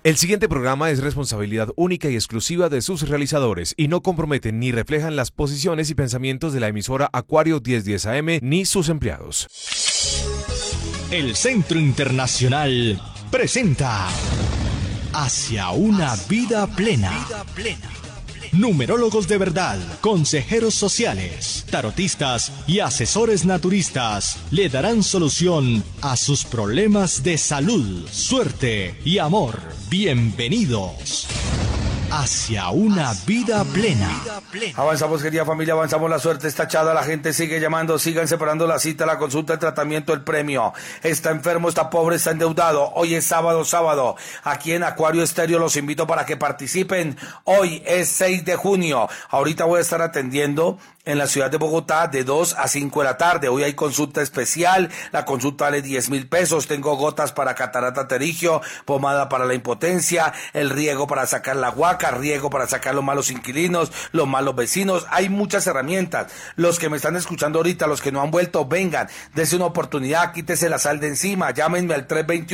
El siguiente programa es responsabilidad única y exclusiva de sus realizadores y no comprometen ni reflejan las posiciones y pensamientos de la emisora Acuario 1010 AM ni sus empleados. El Centro Internacional presenta Hacia una vida plena. Numerólogos de verdad, consejeros sociales, tarotistas y asesores naturistas le darán solución a sus problemas de salud, suerte y amor. Bienvenidos hacia una vida plena. Avanzamos, querida familia, avanzamos, la suerte está echada, la gente sigue llamando, sigan separando la cita, la consulta, el tratamiento, el premio. Está enfermo, está pobre, está endeudado. Hoy es sábado. Aquí en Acuario Estéreo los invito para que participen. Hoy es 6 de junio. Ahorita voy a estar atendiendo en la ciudad de Bogotá de 2 a 5 de la tarde. Hoy hay consulta especial, la consulta vale 10.000 pesos. Tengo gotas para catarata pterigio, pomada para la impotencia, el riego para sacar la guaca, riego para sacar los malos inquilinos, los malos vecinos. Hay muchas herramientas. Los que me están escuchando ahorita, los que no han vuelto, vengan, dense una oportunidad, quítese la sal de encima, llámenme al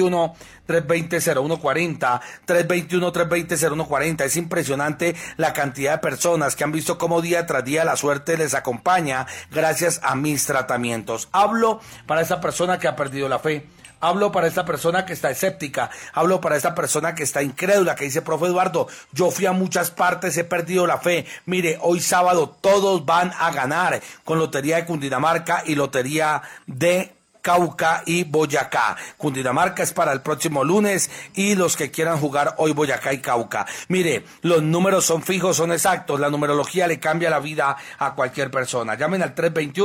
321-320-0140, 321-320-0140. Es impresionante la cantidad de personas que han visto cómo día tras día la suerte les acompaña gracias a mis tratamientos. Hablo para esa persona que ha perdido la fe. Hablo para esta persona que está escéptica, hablo para esta persona que está incrédula, que dice, profe Eduardo, yo fui a muchas partes, he perdido la fe. Mire, hoy sábado todos van a ganar con Lotería de Cundinamarca y Lotería de Cauca y Boyacá. Cundinamarca es para el próximo lunes y los que quieran jugar hoy Boyacá y Cauca. Mire, los números son fijos, son exactos. La numerología le cambia la vida a cualquier persona. Llamen al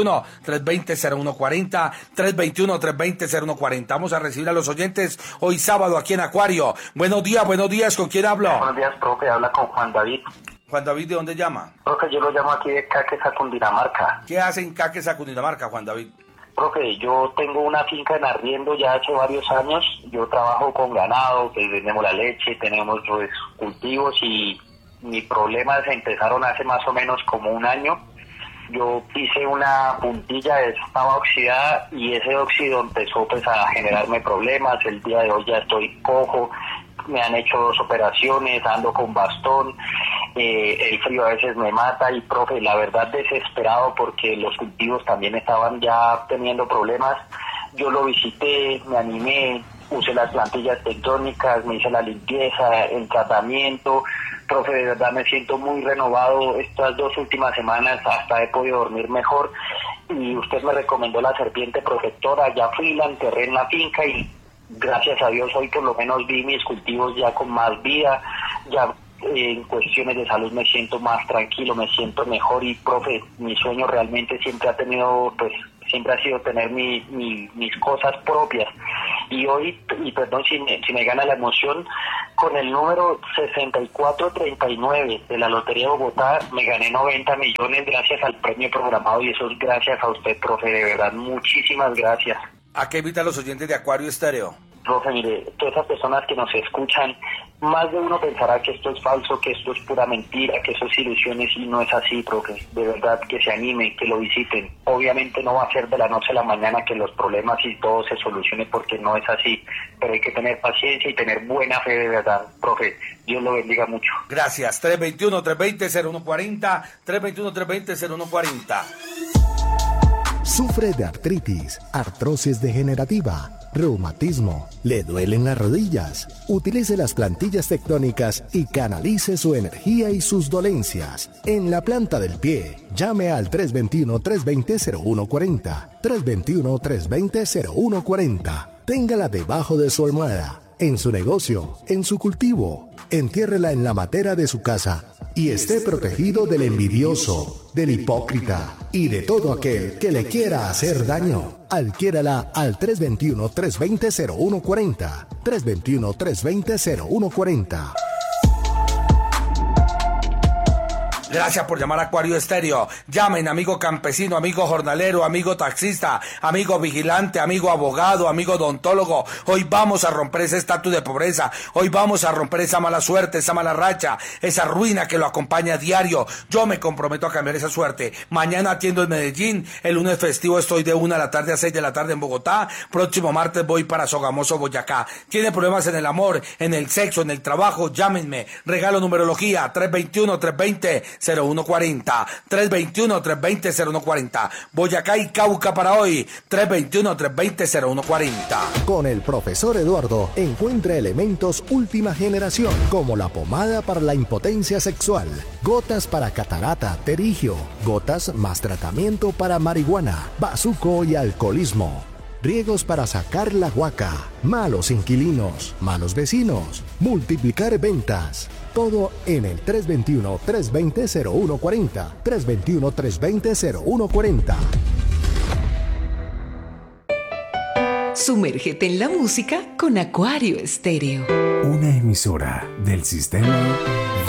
321-320-0140, 321-320-0140. Vamos a recibir a los oyentes hoy sábado aquí en Acuario. Buenos días, ¿con quién hablo? Buenos días, profe, habla con Juan David. Juan David, ¿de dónde llama? Profe, yo lo llamo aquí de Caquesa, Cundinamarca. ¿Qué hace en Caquesa, Cundinamarca, Juan David? Profe, yo tengo una finca en arriendo ya hace varios años. Yo trabajo con ganado, que vendemos la leche, tenemos pues, cultivos y mis problemas empezaron hace más o menos como un año. Yo hice una puntilla, estaba oxidada y ese óxido empezó pues a generarme problemas. El día de hoy ya estoy cojo, me han hecho 2 operaciones, ando con bastón. El frío a veces me mata y, profe, la verdad desesperado porque los cultivos también estaban ya teniendo problemas. Yo lo visité, me animé, usé las plantillas tectónicas, me hice la limpieza, el tratamiento. Profe, de verdad me siento muy renovado. Estas 2 últimas semanas hasta he podido dormir mejor y usted me recomendó la serpiente protectora. Ya fui, la enterré en la finca y gracias a Dios hoy por lo menos vi mis cultivos ya con más vida. Ya en cuestiones de salud me siento más tranquilo, me siento mejor y, profe, mi sueño realmente siempre ha tenido, pues, siempre ha sido tener mis cosas propias. Y hoy, y perdón si me gana la emoción, con el número 6439 de la Lotería de Bogotá me gané 90 millones gracias al premio programado y eso es gracias a usted, profe, de verdad, muchísimas gracias. ¿A qué invitan los oyentes de Acuario Estéreo? Profe, mire, todas esas personas que nos escuchan, más de uno pensará que esto es falso, que esto es pura mentira, que eso es ilusiones y no es así, profe. De verdad, que se animen, que lo visiten. Obviamente no va a ser de la noche a la mañana que los problemas y todo se solucione porque no es así, pero hay que tener paciencia y tener buena fe de verdad. Profe, Dios lo bendiga mucho. Gracias. 321-320-0140, 321-320-0140. Sufre de artritis, artrosis degenerativa, reumatismo, le duelen las rodillas. Utilice las plantillas tectónicas y canalice su energía y sus dolencias. En la planta del pie, llame al 321-320-0140, 321-320-0140. Téngala debajo de su almohada, en su negocio, en su cultivo. Entiérrela en la matera de su casa y esté protegido del envidioso, del hipócrita y de todo aquel que le quiera hacer daño. Adquiérala al 321-320-0140, 321-320-0140. Gracias por llamar a Acuario Estéreo. Llamen, amigo campesino, amigo jornalero, amigo taxista, amigo vigilante, amigo abogado, amigo odontólogo. Hoy vamos a romper ese estatus de pobreza. Hoy vamos a romper esa mala suerte, esa mala racha, esa ruina que lo acompaña a diario. Yo me comprometo a cambiar esa suerte. Mañana atiendo en Medellín. El lunes festivo estoy de 1 de la tarde a 6 de la tarde en Bogotá. Próximo martes voy para Sogamoso, Boyacá. ¿Tiene problemas en el amor, en el sexo, en el trabajo? Llámenme. Regalo numerología 321-320-0140. 321-320-0140. Boyacá y Cauca para hoy. 321-320-0140. Con el profesor Eduardo encuentra elementos última generación, como la pomada para la impotencia sexual, gotas para catarata, terigio, gotas más tratamiento para marihuana, bazuco y alcoholismo, riegos para sacar la guaca, malos inquilinos, malos vecinos, multiplicar ventas. Todo en el 321-320-0140. 321-320-0140. Sumérgete en la música con Acuario Estéreo. Una emisora del sistema